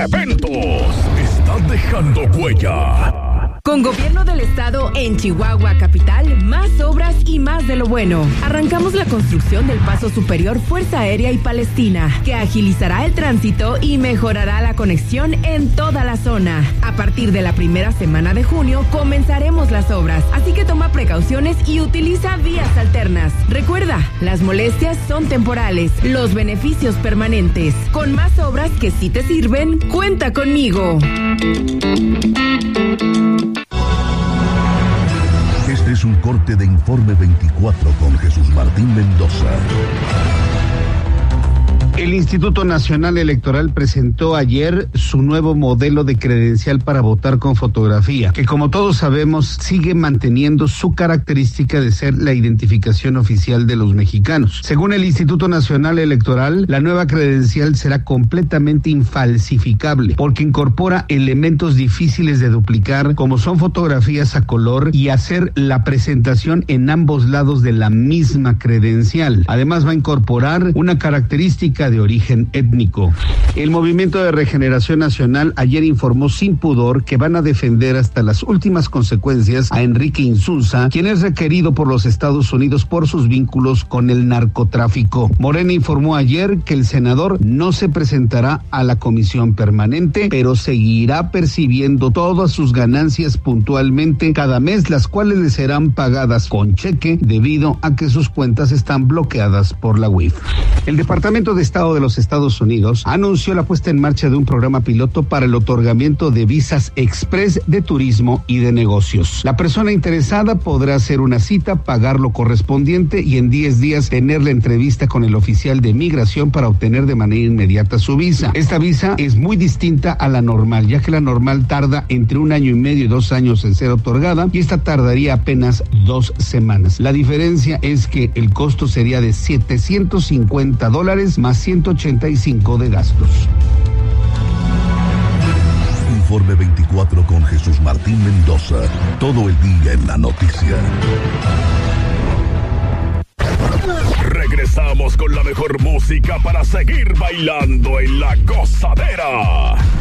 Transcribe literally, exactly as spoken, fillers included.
Eventos está dejando huella. Con Gobierno del Estado en Chihuahua Capital, más obras y más de lo bueno. Arrancamos la construcción del Paso Superior Fuerza Aérea y Palestina, que agilizará el tránsito y mejorará la conexión en toda la zona. A partir de la primera semana de junio comenzaremos las obras, así que toma precauciones y utiliza vías alternas. Recuerda, las molestias son temporales, los beneficios permanentes. Con más obras que sí te sirven, cuenta conmigo. Este es un corte de Informe veinticuatro con Jesús Martín Mendoza. El Instituto Nacional Electoral presentó ayer su nuevo modelo de credencial para votar con fotografía, que como todos sabemos sigue manteniendo su característica de ser la identificación oficial de los mexicanos. Según el Instituto Nacional Electoral, la nueva credencial será completamente infalsificable porque incorpora elementos difíciles de duplicar, como son fotografías a color y hacer la presentación en ambos lados de la misma credencial. Además va a incorporar una característica de origen étnico. El Movimiento de Regeneración Nacional ayer informó sin pudor que van a defender hasta las últimas consecuencias a Enrique Insulza, quien es requerido por los Estados Unidos por sus vínculos con el narcotráfico. Morena informó ayer que el senador no se presentará a la comisión permanente, pero seguirá percibiendo todas sus ganancias puntualmente cada mes, las cuales le serán pagadas con cheque debido a que sus cuentas están bloqueadas por la U I F. El Departamento de Estado de los Estados Unidos anunció la puesta en marcha de un programa piloto para el otorgamiento de visas express de turismo y de negocios. La persona interesada podrá hacer una cita, pagar lo correspondiente y en diez días tener la entrevista con el oficial de migración para obtener de manera inmediata su visa. Esta visa es muy distinta a la normal, ya que la normal tarda entre un año y medio y dos años en ser otorgada y esta tardaría apenas dos semanas. La diferencia es que el costo sería de setecientos cincuenta dólares más ciento ochenta y cinco de gastos. Informe veinticuatro con Jesús Martín Mendoza. Todo el día en la noticia. Regresamos con la mejor música para seguir bailando en la gozadera.